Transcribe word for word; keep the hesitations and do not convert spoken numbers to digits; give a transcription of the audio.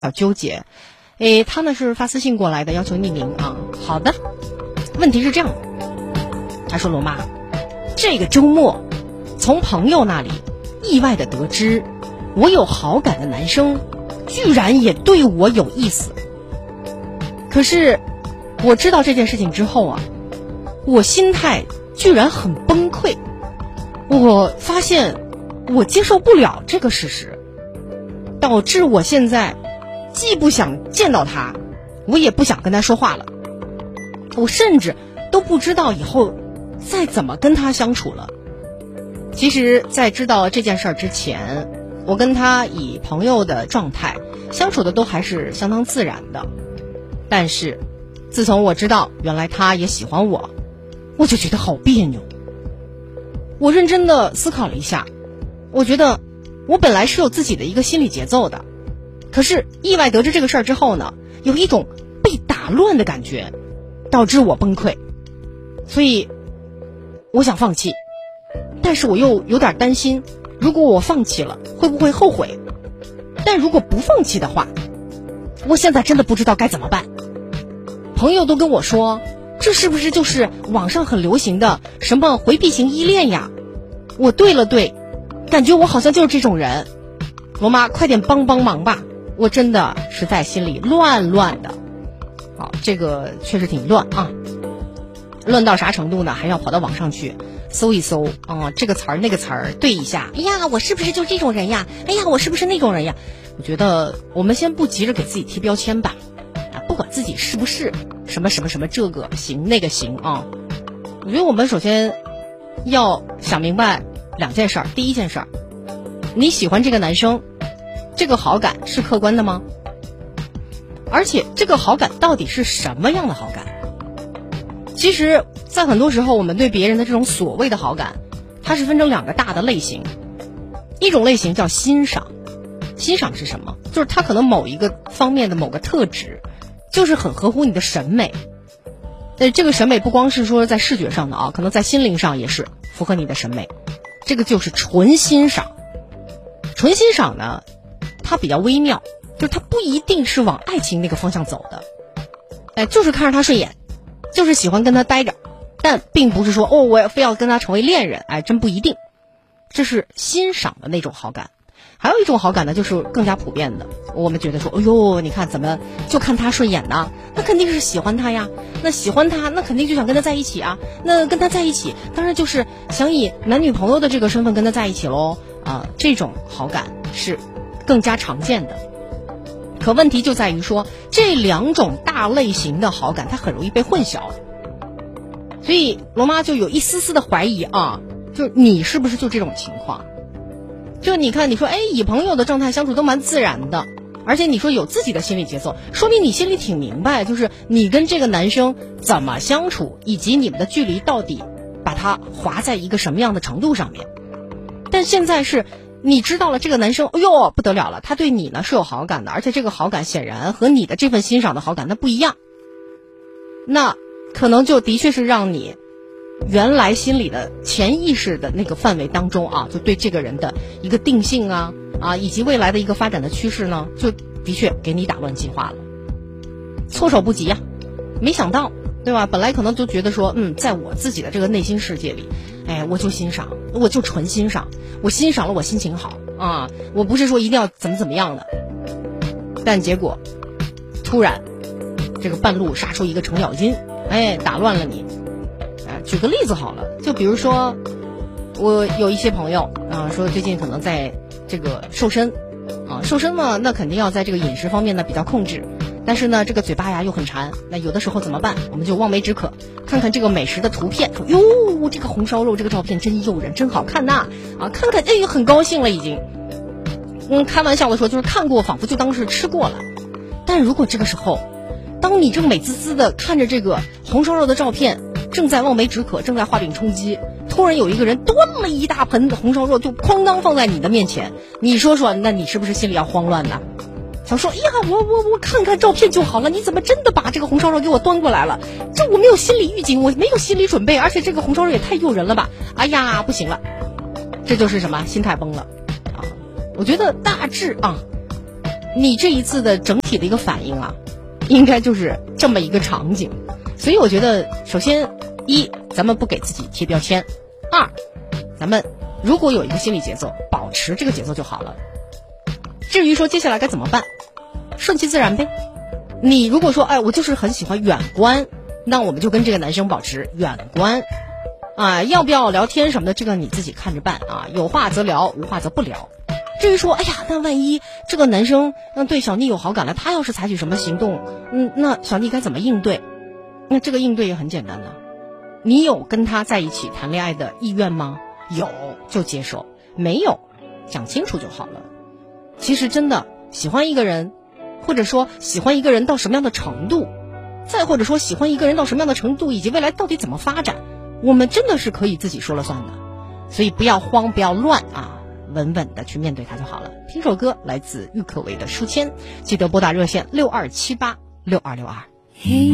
小纠结。诶，他呢是发私信过来的，要求匿名啊。好的，问题是这样的，他说罗妈，这个周末从朋友那里意外的得知，我有好感的男生居然也对我有意思。可是我知道这件事情之后啊，我心态居然很崩溃。我发现我接受不了这个事实，导致我现在既不想见到他，我也不想跟他说话了。我甚至都不知道以后再怎么跟他相处了。其实在知道这件事儿之前，我跟他以朋友的状态相处的都还是相当自然的。但是自从我知道原来他也喜欢我，我就觉得好别扭。我认真的思考了一下，我觉得我本来是有自己的一个心理节奏的，可是意外得知这个事儿之后呢，有一种被打乱的感觉，导致我崩溃。所以我想放弃，但是我又有点担心，如果我放弃了会不会后悔？但如果不放弃的话，我现在真的不知道该怎么办。朋友都跟我说，这是不是就是网上很流行的什么回避型依恋呀？我对了对，感觉我好像就是这种人。罗妈，快点帮帮忙吧，我真的实在心里乱乱的。好，这个确实挺乱啊。乱到啥程度呢？还要跑到网上去搜一搜啊、呃，这个词儿那个词儿对一下。哎呀，我是不是就这种人呀？哎呀，我是不是那种人呀？我觉得我们先不急着给自己贴标签吧，啊，不管自己是不是什么什么什么这个行那个行啊。我觉得我们首先要想明白两件事儿。第一件事儿，你喜欢这个男生，这个好感是客观的吗？而且这个好感到底是什么样的好感？其实在很多时候，我们对别人的这种所谓的好感，它是分成两个大的类型。一种类型叫欣赏。欣赏是什么？就是他可能某一个方面的某个特质就是很合乎你的审美。呃，这个审美不光是说在视觉上的啊，可能在心灵上也是符合你的审美。这个就是纯欣赏。纯欣赏呢，它比较微妙，就是它不一定是往爱情那个方向走的。哎，就是看着他顺眼，就是喜欢跟他待着，但并不是说哦，我非要跟他成为恋人，哎，真不一定。这是欣赏的那种好感。还有一种好感呢，就是更加普遍的，我们觉得说，哎呦，你看怎么就看他顺眼呢？那肯定是喜欢他呀，那喜欢他，那肯定就想跟他在一起啊，那跟他在一起，当然就是想以男女朋友的这个身份跟他在一起喽啊，这种好感是更加常见的。可问题就在于说，这两种大类型的好感，它很容易被混淆，所以罗妈就有一丝丝的怀疑啊，就是你是不是就这种情况？就你看，你说，哎，以朋友的状态相处都蛮自然的，而且你说有自己的心理节奏，说明你心里挺明白，就是你跟这个男生怎么相处，以及你们的距离到底把它划在一个什么样的程度上面。但现在是你知道了这个男生，哎呦不得了了，他对你呢是有好感的，而且这个好感显然和你的这份欣赏的好感那不一样，那可能就的确是让你原来心里的潜意识的那个范围当中啊，就对这个人的一个定性啊啊，以及未来的一个发展的趋势呢，就的确给你打乱计划了，措手不及呀、啊，没想到，对吧？本来可能就觉得说，嗯，在我自己的这个内心世界里，哎，我就欣赏，我就纯欣赏，我欣赏了，我心情好啊，我不是说一定要怎么怎么样的，但结果突然这个半路杀出一个程咬金，哎，打乱了你。举个例子好了，就比如说我有一些朋友啊，说最近可能在这个瘦身啊，瘦身呢，那肯定要在这个饮食方面呢比较控制，但是呢这个嘴巴呀又很馋，那有的时候怎么办？我们就望梅止渴，看看这个美食的图片，说哟，这个红烧肉这个照片真诱人，真好看呐啊，看看哎很高兴了已经。嗯，开玩笑的说就是看过仿佛就当是吃过了，但如果这个时候当你正美滋滋的看着这个红烧肉的照片，正在望梅止渴，正在画饼充饥，突然有一个人端了一大盆红烧肉就哐当放在你的面前，你说说，那你是不是心里要慌乱呢？想说，哎呀，我我我看看照片就好了，你怎么真的把这个红烧肉给我端过来了？这我没有心理预警，我没有心理准备，而且这个红烧肉也太诱人了吧！哎呀，不行了，这就是什么心态崩了啊！我觉得大致啊， 你这一次的整体的一个反应啊，应该就是这么一个场景。所以我觉得，首先一，咱们不给自己贴标签；二，咱们如果有一个心理节奏，保持这个节奏就好了。至于说接下来该怎么办，顺其自然呗。你如果说，哎，我就是很喜欢远观，那我们就跟这个男生保持远观。啊，要不要聊天什么的，这个你自己看着办啊，有话则聊，无话则不聊。至于说，哎呀，那万一这个男生嗯对小妮有好感了，他要是采取什么行动，嗯，那小妮该怎么应对？那这个应对也很简单的，你有跟他在一起谈恋爱的意愿吗？有就接受，没有讲清楚就好了。其实真的喜欢一个人，或者说喜欢一个人到什么样的程度，再或者说喜欢一个人到什么样的程度，以及未来到底怎么发展，我们真的是可以自己说了算的。所以不要慌，不要乱啊，稳稳的去面对它就好了。听首歌来自郁可唯的书签，记得拨打热线六二七八六二六二。